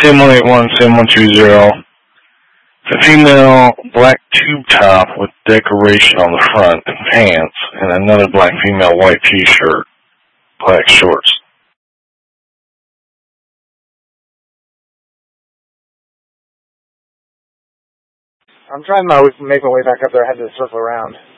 Sim 181, Sim 120. It's a female black tube top with decoration on the front and pants, and another black female white t-shirt, black shorts. I'm trying to make my way back up there. I had to circle around.